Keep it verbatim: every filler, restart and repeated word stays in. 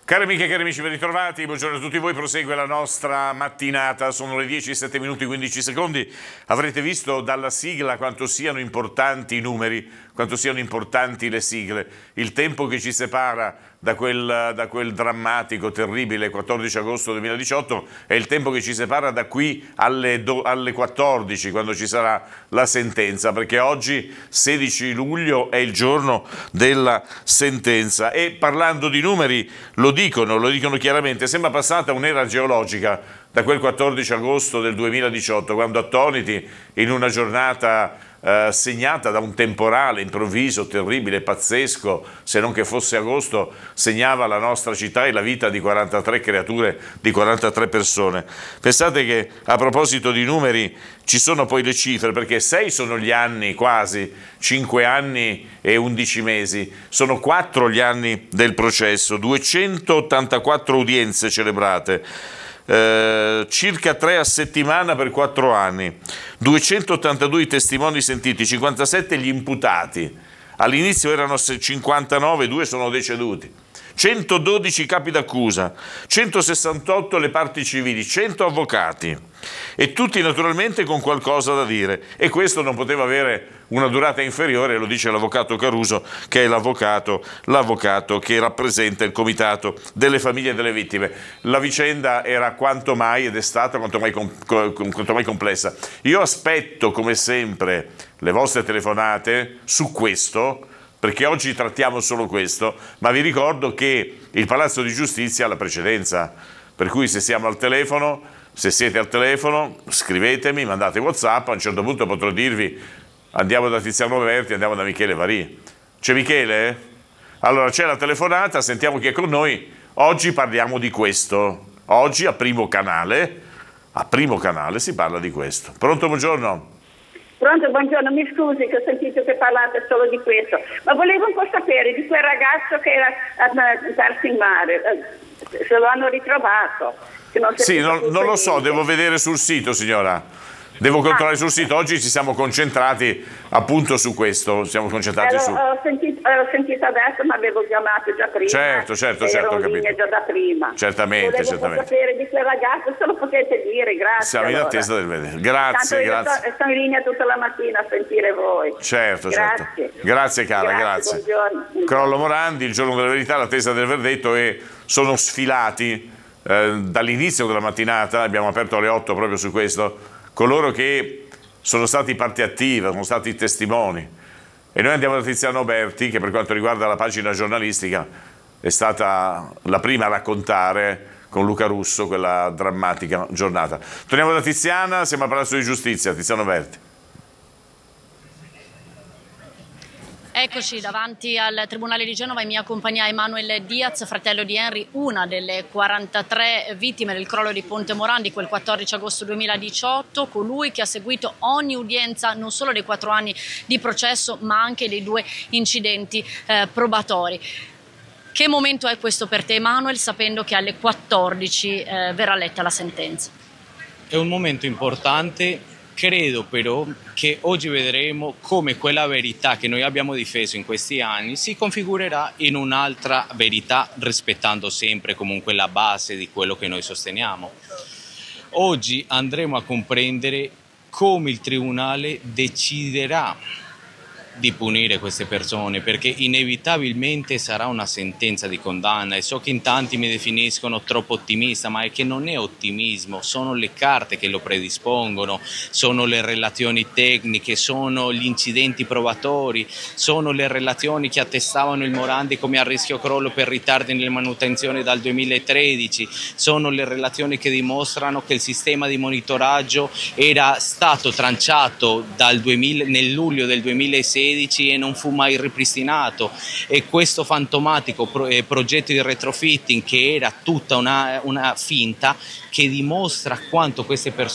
Cari amiche e cari amici, ben ritrovati, buongiorno a tutti voi, prosegue la nostra mattinata, sono le dieci e sette minuti e quindici secondi, avrete visto dalla sigla quanto siano importanti i numeri, quanto siano importanti le sigle, il tempo che ci separa da quel, da quel drammatico, terribile quattordici agosto duemiladiciotto è il tempo che ci separa da qui alle, do, alle quattordici, quando ci sarà la sentenza, perché oggi sedici luglio è il giorno della sentenza e parlando di numeri lo dicono, lo dicono chiaramente, sembra passata un'era geologica da quel quattordici agosto del duemiladiciotto, quando attoniti in una giornata eh, segnata da un temporale improvviso, terribile, pazzesco, se non che fosse agosto, segnava la nostra città e la vita di quarantatré creature, di quarantatré persone. Pensate che a proposito di numeri ci sono poi le cifre, perché sei sono gli anni quasi, cinque anni e undici mesi, sono quattro gli anni del processo, duecentottantaquattro udienze celebrate, eh, circa tre a settimana per quattro anni, duecentottantadue i testimoni sentiti, cinquantasette gli imputati, all'inizio erano cinquantanove, due sono deceduti. centododici capi d'accusa, centosessantotto le parti civili, cento avvocati e tutti naturalmente con qualcosa da dire, e questo non poteva avere una durata inferiore, lo dice l'avvocato Caruso, che è l'avvocato, l'avvocato che rappresenta il comitato delle famiglie delle vittime. La vicenda era quanto mai ed è stata quanto mai, quanto mai complessa. Io aspetto come sempre le vostre telefonate su questo, perché oggi trattiamo solo questo, ma vi ricordo che il Palazzo di Giustizia ha la precedenza, per cui se siamo al telefono, se siete al telefono, scrivetemi, mandate WhatsApp, a un certo punto potrò dirvi andiamo da Tiziano Berti, andiamo da Michele Varì. C'è Michele? Allora c'è la telefonata, sentiamo chi è con noi. Oggi parliamo di questo. Oggi a Primo Canale, a Primo Canale si parla di questo. Pronto, buongiorno? Pronto, buongiorno, mi scusi che ho sentito che parlate solo di questo, ma volevo un po' sapere di quel ragazzo che era perso in mare, se lo hanno ritrovato. Che non sì, non, non lo so, devo vedere sul sito, signora. Devo controllare sul sito, oggi ci siamo concentrati appunto su questo, siamo concentrati eh, su... Ho sentito, ho sentito adesso, ma avevo chiamato già prima. Certo, certo, certo, ho capito. Già da prima. Certamente, Volevo certamente. sapere di quel ragazzo, se lo potete dire, grazie. Siamo in allora. attesa del vedere. Grazie, Tanto grazie. Sto, sto in linea tutta la mattina a sentire voi. Certo, grazie. certo. Grazie cara, grazie. grazie. Crollo Morandi, il giorno della verità, l'attesa del verdetto, e sono sfilati eh, dall'inizio della mattinata, abbiamo aperto alle otto proprio su questo, coloro che sono stati parte attiva, sono stati testimoni. E noi andiamo da Tiziano Berti, che per quanto riguarda la pagina giornalistica è stata la prima a raccontare con Luca Russo quella drammatica giornata. Torniamo da Tiziana, siamo al Palazzo di Giustizia. Tiziano Berti. Eccoci davanti al Tribunale di Genova, in mia compagnia Emanuel Diaz, fratello di Henry, una delle quarantatré vittime del crollo di Ponte Morandi quel quattordici agosto duemiladiciotto, colui che ha seguito ogni udienza non solo dei quattro anni di processo ma anche dei due incidenti eh, probatori. Che momento è questo per te, Emanuel, sapendo che alle quattordici eh, verrà letta la sentenza? È un momento importante. Credo però che oggi vedremo come quella verità che noi abbiamo difeso in questi anni si configurerà in un'altra verità, rispettando sempre comunque la base di quello che noi sosteniamo. Oggi andremo a comprendere come il Tribunale deciderà di punire queste persone, perché inevitabilmente sarà una sentenza di condanna, e so che in tanti mi definiscono troppo ottimista, ma è che non è ottimismo, sono le carte che lo predispongono, sono le relazioni tecniche, sono gli incidenti probatori, sono le relazioni che attestavano il Morandi come a rischio crollo per ritardi nelle manutenzioni dal duemilatredici, sono le relazioni che dimostrano che il sistema di monitoraggio era stato tranciato dal duemila, nel luglio del duemilasedici e non fu mai ripristinato, e questo fantomatico pro, eh, progetto di retrofitting, che era tutta una, una finta, che dimostra quanto queste persone